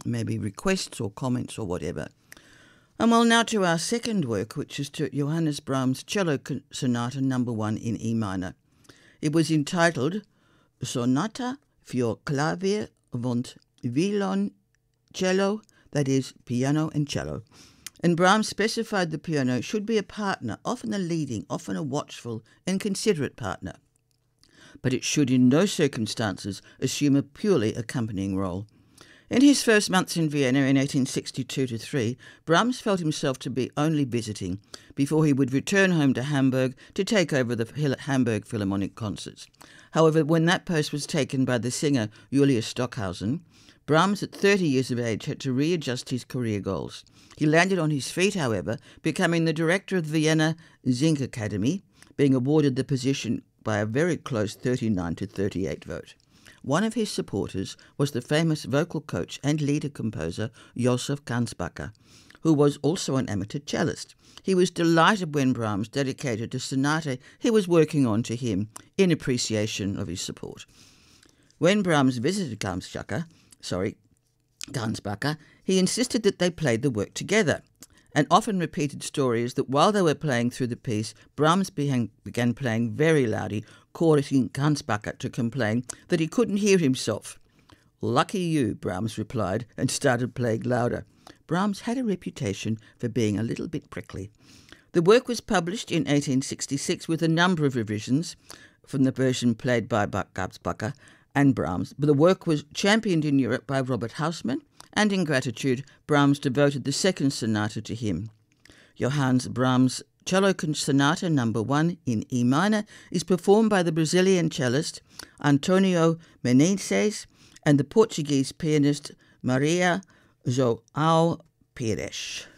maybe requests or comments or whatever. And well, now to our second work, which is to Johannes Brahms' Cello Sonata No. 1 in E minor. It was entitled Sonata für Klavier und Violoncello, that is, piano and cello. And Brahms specified the piano should be a partner, often a leading, often a watchful and considerate partner. But it should in no circumstances assume a purely accompanying role. In his first months in Vienna in 1862-3, Brahms felt himself to be only visiting before he would return home to Hamburg to take over the Hamburg Philharmonic concerts. However, when that post was taken by the singer Julius Stockhausen, Brahms, at 30 years of age, had to readjust his career goals. He landed on his feet, however, becoming the director of the Vienna Singakademie, being awarded the position by a very close 39-38 vote. One of his supporters was the famous vocal coach and leader composer Josef Gansbacher, who was also an amateur cellist. He was delighted when Brahms dedicated a sonata he was working on to him in appreciation of his support. When Brahms visited Gansbacher, he insisted that they played the work together, and often repeated stories that while they were playing through the piece, Brahms began playing very loudly, causing Gansbacher to complain that he couldn't hear himself. "Lucky you," Brahms replied, and started playing louder. Brahms had a reputation for being a little bit prickly. The work was published in 1866 with a number of revisions from the version played by Gansbacher and Brahms, but the work was championed in Europe by Robert Hausmann, and in gratitude, Brahms devoted the second sonata to him. Johannes Brahms' Cello Sonata No. 1 in E minor is performed by the Brazilian cellist Antonio Menezes and the Portuguese pianist Maria João Pires.